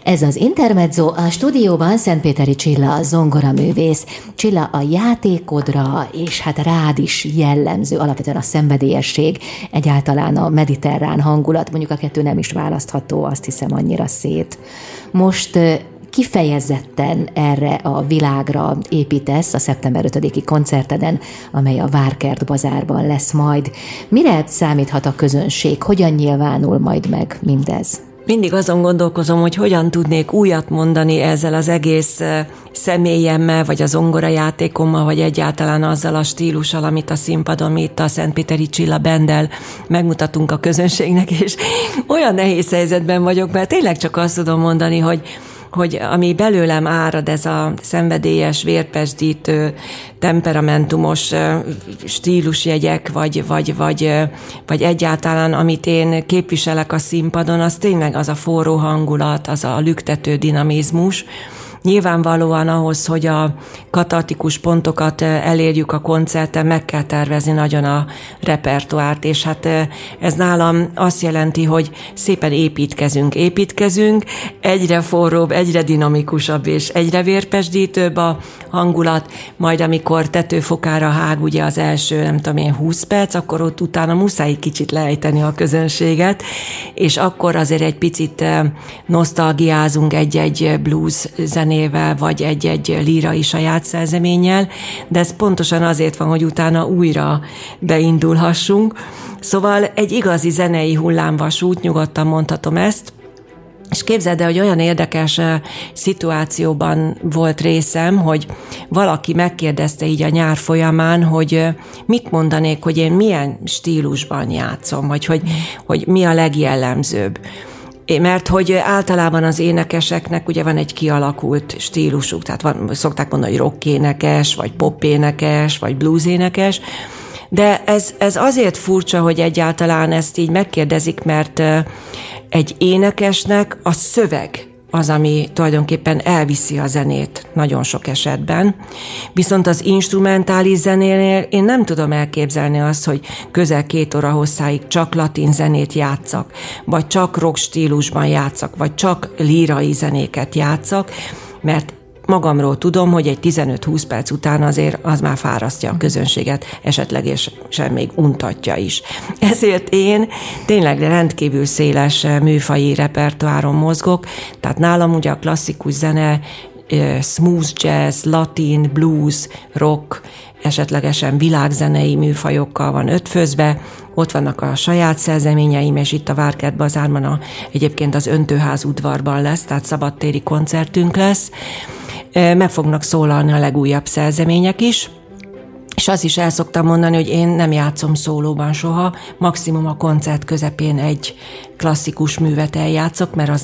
Ez az Intermezzo, a stúdióban Szentpéteri Csilla, zongoraművész. Csilla, a játékodra, és hát rád is jellemző alapvetően a szenvedélyesség, egyáltalán a mediterrán hangulat, mondjuk a kettő nem is választható, azt hiszem annyira szét. Most kifejezetten erre a világra építesz a szeptember 5-i koncerteden, amely a Várkert Bazárban lesz majd. Mire számíthat a közönség? Hogyan nyilvánul majd meg mindez? Mindig azon gondolkozom, hogy hogyan tudnék újat mondani ezzel az egész személyemmel, vagy a zongorajátékommal, vagy egyáltalán azzal a stílussal, amit a színpadon mi itt a Szentpéteri Csilla Banddel megmutatunk a közönségnek, és olyan nehéz helyzetben vagyok, mert tényleg csak azt tudom mondani, hogy ami belőlem árad, ez a szenvedélyes, vérpesdítő, temperamentumos stílusjegyek, vagy egyáltalán, amit én képviselek a színpadon, az tényleg az a forró hangulat, az a lüktető dinamizmus. Nyilvánvalóan ahhoz, hogy a katartikus pontokat elérjük a koncerten, meg kell tervezni nagyon a repertoárt, és hát ez nálam azt jelenti, hogy szépen építkezünk, egyre forróbb, egyre dinamikusabb és egyre vérpesdítőbb a hangulat, majd amikor tetőfokára hág ugye az első, 20 perc, akkor ott utána muszáj kicsit lejteni a közönséget, és akkor azért egy picit nosztalgiázunk egy blues zenével, vagy egy lírai saját szerzeménnyel, de ez pontosan azért van, hogy utána újra beindulhassunk. Szóval egy igazi zenei hullámvasút, nyugodtan mondhatom ezt, és képzeld el, hogy olyan érdekes szituációban volt részem, hogy valaki megkérdezte így a nyár folyamán, hogy mit mondanék, hogy én milyen stílusban játszom, vagy hogy mi a legjellemzőbb. Mert hogy általában az énekeseknek ugye van egy kialakult stílusuk, tehát szokták mondani, hogy rockénekes, vagy popénekes, vagy bluesénekes, de ez azért furcsa, hogy egyáltalán ezt így megkérdezik, mert egy énekesnek a szöveg az, ami tulajdonképpen elviszi a zenét nagyon sok esetben. Viszont az instrumentális zenénél én nem tudom elképzelni azt, hogy közel 2 óra hosszáig csak latin zenét játszak, vagy csak rock stílusban játszak, vagy csak lírai zenéket játszak, mert magamról tudom, hogy egy 15-20 perc után azért az már fárasztja a közönséget, esetlegesen még untatja is. Ezért én tényleg rendkívül széles műfaji repertoáron mozgok, tehát nálam ugye a klasszikus zene, smooth jazz, latin, blues, rock, esetlegesen világzenei műfajokkal van ötvözve, ott vannak a saját szerzeményeim, és itt a Várkert Bazárban egyébként az Öntőház udvarban lesz, tehát szabadtéri koncertünk lesz. Meg fognak szólalni a legújabb szerzemények is, és azt is el szoktam mondani, hogy én nem játszom szólóban soha, maximum a koncert közepén egy klasszikus művet eljátszok, mert az